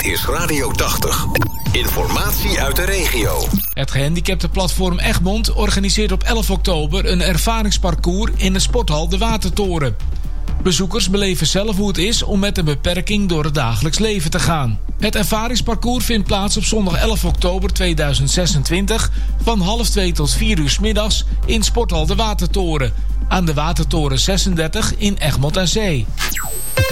Dit is Radio 80. Informatie uit de regio. Het gehandicaptenplatform Egmond organiseert op 11 oktober een ervaringsparcours in de sporthal De Watertoren. Bezoekers beleven zelf hoe het is om met een beperking door het dagelijks leven te gaan. Het ervaringsparcours vindt plaats op zondag 11 oktober 2026 van 12:30 tot 4 uur 's middags in sporthal De Watertoren aan de Watertoren 36 in Egmond aan Zee.